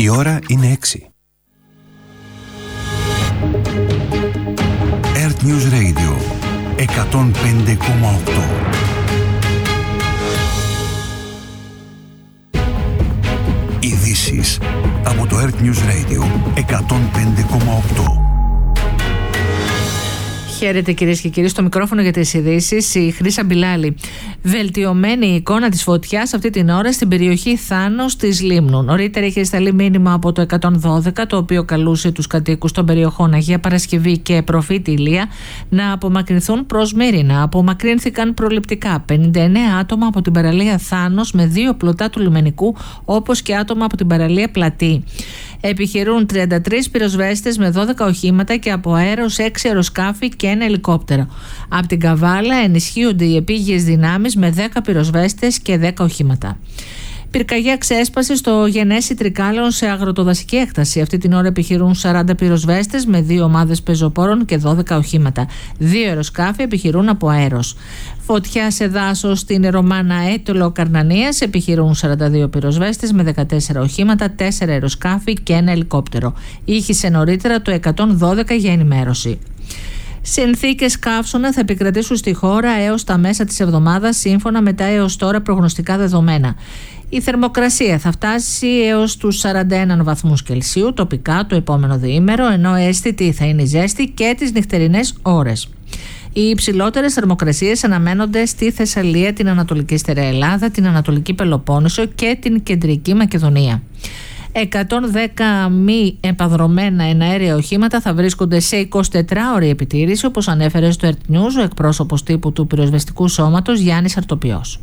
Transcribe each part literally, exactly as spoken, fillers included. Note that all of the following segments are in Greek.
Η ώρα είναι έξι. Earth News Radio εκατόν πέντε κόμμα οκτώ. Ειδήσεις από το Earth News Radio εκατόν πέντε κόμμα οκτώ. Χαίρετε κυρίες και κύριοι, στο μικρόφωνο για τις ειδήσεις η Χρύσα Μπιλάλη. Βελτιωμένη η εικόνα της φωτιάς αυτή την ώρα στην περιοχή Θάνος της Λίμνου. Νωρίτερα είχε σταλεί μήνυμα από το εκατόν δώδεκα, το οποίο καλούσε τους κατοίκους των περιοχών Αγία Παρασκευή και Προφήτη Ηλία να απομακρυνθούν προς Μύρινα. Απομακρύνθηκαν προληπτικά πενήντα εννέα άτομα από την παραλία Θάνος με δύο πλωτά του λιμενικού, όπως και άτομα από την παραλία Πλατή. Επιχειρούν τριάντα τρεις πυροσβέστες με δώδεκα οχήματα και από αέρος έξι αεροσκάφη και ένα ελικόπτερο. Από την Καβάλα ενισχύονται οι επίγειες δυνάμεις με δέκα πυροσβέστες και δέκα οχήματα. Πυρκαγιά ξέσπασε στο Γενέσι Τρικάλεων σε αγροτοδασική έκταση. Αυτή την ώρα επιχειρούν σαράντα πυροσβέστες με δύο ομάδες πεζοπόρων και δώδεκα οχήματα. Δύο αεροσκάφη επιχειρούν από αέρος. Φωτιά σε δάσος στην Ρωμάνα Έτολο Καρνανίας, επιχειρούν σαράντα δύο πυροσβέστες με δεκατέσσερα οχήματα, τέσσερα αεροσκάφη και ένα ελικόπτερο. Ήχησε νωρίτερα το εκατόν δώδεκα για ενημέρωση. Συνθήκες καύσωνα θα επικρατήσουν στη χώρα έως τα μέσα της εβδομάδας, σύμφωνα με τα έως τώρα προγνωστικά δεδομένα. Η θερμοκρασία θα φτάσει έως τους σαράντα ένα βαθμούς Κελσίου τοπικά το επόμενο διήμερο, ενώ αίσθητη θα είναι η ζέστη και τις νυχτερινές ώρες. Οι υψηλότερες θερμοκρασίες αναμένονται στη Θεσσαλία, την Ανατολική Στερεά Ελλάδα, την Ανατολική Πελοπόννησο και την Κεντρική Μακεδονία. εκατόν δέκα μη επαδρομένα εναέρια οχήματα θα βρίσκονται σε εικοσιτετράωρη επιτήρηση, όπως ανέφερε στο Earth News ο εκπρόσωπος τύπου του πυροσβεστικού σώματος Γιάννης Αρτοπιός.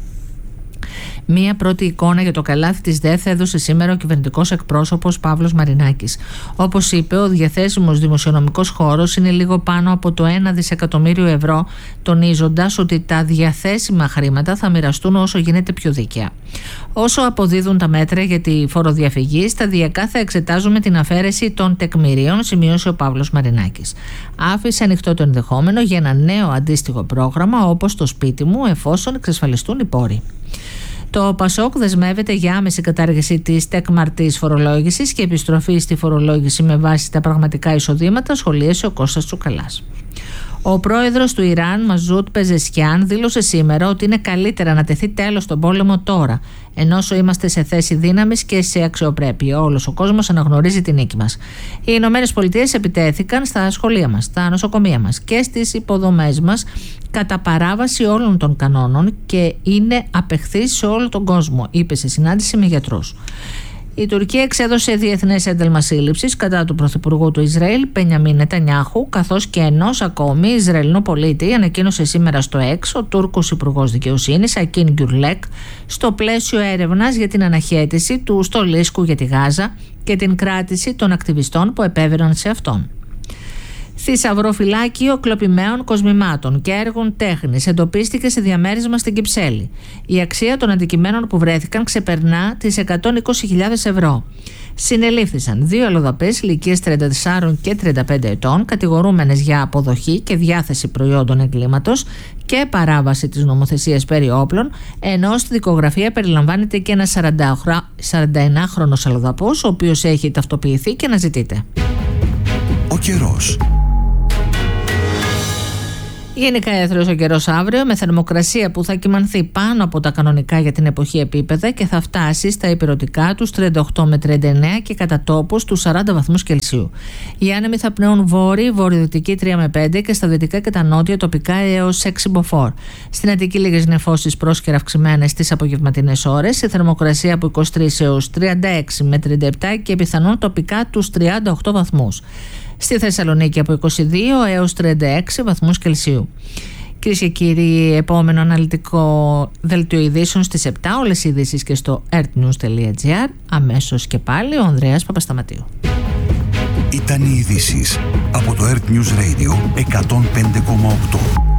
Μία πρώτη εικόνα για το καλάθι της ΔΕΘ έδωσε σήμερα ο κυβερνητικός εκπρόσωπος Παύλος Μαρινάκης. Όπως είπε, ο διαθέσιμος δημοσιονομικός χώρος είναι λίγο πάνω από το ένα δισεκατομμύριο ευρώ, τονίζοντας ότι τα διαθέσιμα χρήματα θα μοιραστούν όσο γίνεται πιο δίκαια. Όσο αποδίδουν τα μέτρα για τη φοροδιαφυγή, σταδιακά θα εξετάζουμε την αφαίρεση των τεκμηρίων, σημείωσε ο Παύλος Μαρινάκης. Άφησε ανοιχτό το ενδεχόμενο για ένα νέο αντίστοιχο πρόγραμμα, όπως το σπίτι μου, εφόσον εξασφαλιστούν οι πόροι. Το ΠΑΣΟΚ δεσμεύεται για άμεση κατάργηση της τεκμαρτής φορολόγησης και επιστροφή στη φορολόγηση με βάση τα πραγματικά εισοδήματα, σχολίασε ο Κώστας Τσουκαλάς. Ο πρόεδρος του Ιράν, Μαζούτ Πεζεσχιάν, δήλωσε σήμερα ότι είναι καλύτερα να τεθεί τέλος στον πόλεμο τώρα, ενώ όσο είμαστε σε θέση δύναμης και σε αξιοπρέπεια. Όλος ο κόσμος αναγνωρίζει την νίκη μας. Οι Ηνωμένες Πολιτείες επιτέθηκαν στα σχολεία μας, στα νοσοκομεία μας και στις υποδομές μας κατά παράβαση όλων των κανόνων και είναι απεχθής σε όλο τον κόσμο, είπε σε συνάντηση με γιατρούς. Η Τουρκία εξέδωσε διεθνές ένταλμα σύλληψης κατά του Πρωθυπουργού του Ισραήλ, Μπενιαμίν Νετανιάχου, καθώς και ενός ακόμη Ισραηλινού πολίτη, ανακοίνωσε σήμερα στο X ο Τούρκος Υπουργός Δικαιοσύνης, Ακίν Γκιουρλέκ, στο πλαίσιο έρευνας για την αναχέτηση του στολίσκου για τη Γάζα και την κράτηση των ακτιβιστών που επέβαιναν σε αυτόν. Θησαυροφυλάκιο κλοπημένων κοσμημάτων και έργων τέχνης εντοπίστηκε σε διαμέρισμα στην Κυψέλη. Η αξία των αντικειμένων που βρέθηκαν ξεπερνά τις εκατόν είκοσι χιλιάδες ευρώ. Συνελήφθησαν δύο αλλοδαπές ηλικίας τριάντα τεσσάρων και τριάντα πέντε ετών, κατηγορούμενες για αποδοχή και διάθεση προϊόντων εγκλήματος και παράβαση της νομοθεσίας περί όπλων, ενώ στη δικογραφία περιλαμβάνεται και ένας σαρανταενάχρονος αλλοδαπός, ο οποίος έχει ταυτοποιηθεί και αναζητείται. Ο καιρός. Γενικά έθριος ο καιρός αύριο, με θερμοκρασία που θα κυμανθεί πάνω από τα κανονικά για την εποχή επίπεδα και θα φτάσει στα ηπειρωτικά τους τριάντα οκτώ με τριάντα εννέα και κατά τόπους τους σαράντα βαθμούς Κελσίου. Οι άνεμοι θα πνέουν βόρειοι, βορειοδυτικοί τρία με πέντε και στα δυτικά και τα νότια τοπικά έως έξι μποφόρ. Στην Αττική λίγες νεφώσεις πρόσκαιρα αυξημένες στις απογευματινές ώρες, η θερμοκρασία από είκοσι τρεις έως τριάντα έξι με τριάντα επτά και πιθανόν τοπικά τους τριάντα οκτώ βαθμούς. Στη Θεσσαλονίκη από είκοσι δύο έως τριάντα έξι βαθμούς Κελσίου. Κυρίες και κύριοι, επόμενο αναλυτικό δελτίο ειδήσεων στις επτά. Όλες οι ειδήσεις και στο earthnews.gr. Αμέσως και πάλι ο Ανδρέας Παπασταματίου. Ήταν οι ειδήσεις από το Earth News Radio εκατόν πέντε κόμμα οκτώ.